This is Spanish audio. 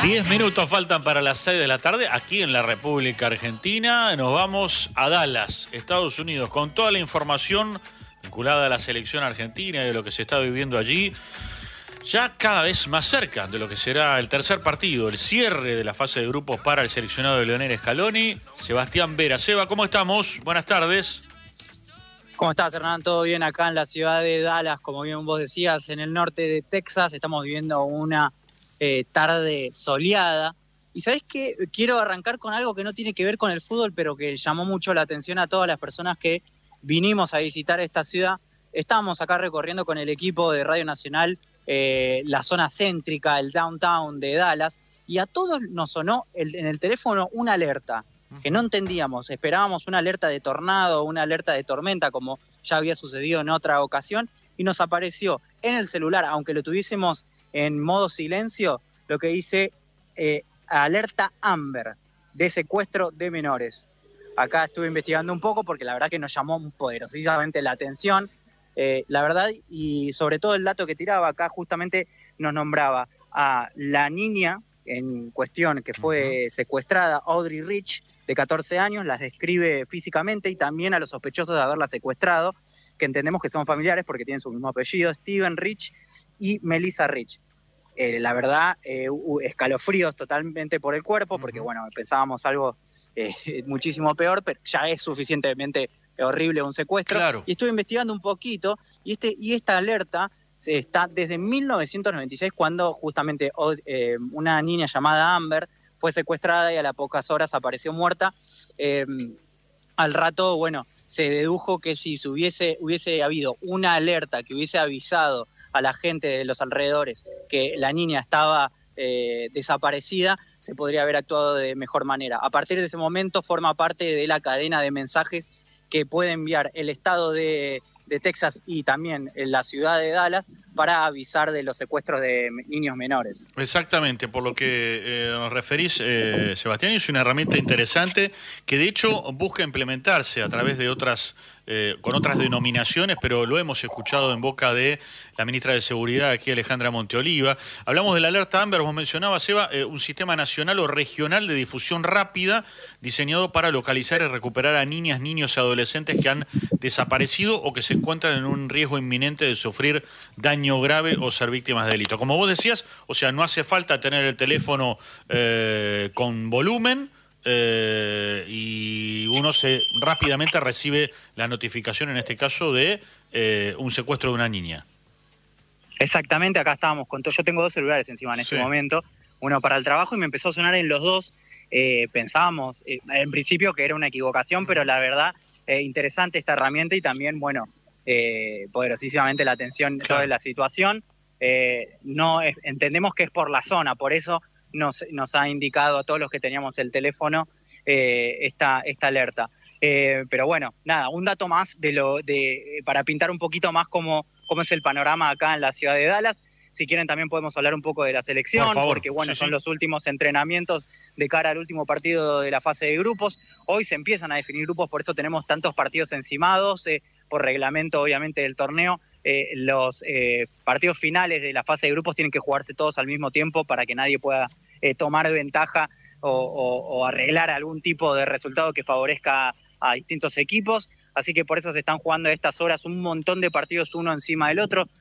10 minutos faltan para las 6 de la tarde aquí en la República Argentina. Nos vamos a Dallas, Estados Unidos, con toda la información vinculada a la selección argentina y de lo que se está viviendo allí. Ya cada vez más cerca de lo que será el tercer partido, el cierre de la fase de grupos para el seleccionado de Lionel Scaloni. Sebastián Vera. Seba, ¿cómo estamos? Buenas tardes. ¿Cómo estás, Hernán? ¿Todo bien acá en la ciudad de Dallas? Como bien vos decías, en el norte de Texas. Estamos viviendo una tarde soleada. Y ¿sabés qué? Quiero arrancar con algo que no tiene que ver con el fútbol, pero que llamó mucho la atención a todas las personas que vinimos a visitar esta ciudad. Estábamos acá recorriendo con el equipo de Radio Nacional la zona céntrica, el downtown de Dallas, y a todos nos sonó en el teléfono una alerta que no entendíamos. Esperábamos una alerta de tornado, una alerta de tormenta, como ya había sucedido en otra ocasión, y nos apareció en el celular, aunque lo tuviésemos en modo silencio, lo que dice alerta Amber, de secuestro de menores. Acá estuve investigando un poco porque la verdad que nos llamó poderosamente la atención. La verdad, y sobre todo el dato que tiraba acá justamente nos nombraba a la niña en cuestión que fue secuestrada, Audrey Rich, de 14 años, las describe físicamente, y también a los sospechosos de haberla secuestrado, que entendemos que son familiares porque tienen su mismo apellido, Steven Rich y Melissa Rich. La verdad, escalofríos totalmente por el cuerpo, porque bueno, pensábamos algo muchísimo peor, pero ya es suficientemente horrible un secuestro. Claro. Y estuve investigando un poquito, y esta alerta está desde 1996, cuando justamente una niña llamada Amber fue secuestrada y a las pocas horas apareció muerta. Al rato, bueno, se dedujo que si hubiese habido una alerta que hubiese avisado a la gente de los alrededores que la niña estaba desaparecida, se podría haber actuado de mejor manera. A partir de ese momento forma parte de la cadena de mensajes que puede enviar el estado de Texas y también la ciudad de Dallas para avisar de los secuestros de niños menores. Exactamente, por lo que nos referís, Sebastián, es una herramienta interesante que de hecho busca implementarse a través de con otras denominaciones, pero lo hemos escuchado en boca de la ministra de Seguridad aquí, Alejandra Monteoliva. Hablamos de la alerta Amber, vos mencionabas, Seba, un sistema nacional o regional de difusión rápida diseñado para localizar y recuperar a niñas, niños y adolescentes que han desaparecido o que se encuentran en un riesgo inminente de sufrir daño grave o ser víctimas de delito. Como vos decías, o sea, no hace falta tener el teléfono con volumen, y uno rápidamente recibe la notificación, en este caso, de un secuestro de una niña. Exactamente, acá estábamos yo tengo dos celulares encima en este momento, uno para el trabajo, y me empezó a sonar en los dos. Pensábamos en principio que era una equivocación, pero la verdad, interesante esta herramienta, y también, bueno, poderosísimamente la atención de toda la situación. Entendemos que es por la zona, por eso nos ha indicado a todos los que teníamos el teléfono esta alerta. Pero bueno, nada, un dato más para pintar un poquito más cómo es el panorama acá en la ciudad de Dallas. Si quieren también podemos hablar un poco de la selección, por favor, porque bueno, son los últimos entrenamientos de cara al último partido de la fase de grupos. Hoy se empiezan a definir grupos, por eso tenemos tantos partidos encimados, por reglamento obviamente del torneo. Los partidos finales de la fase de grupos tienen que jugarse todos al mismo tiempo para que nadie pueda tomar ventaja o arreglar algún tipo de resultado que favorezca a distintos equipos. Así que por eso se están jugando a estas horas un montón de partidos uno encima del otro.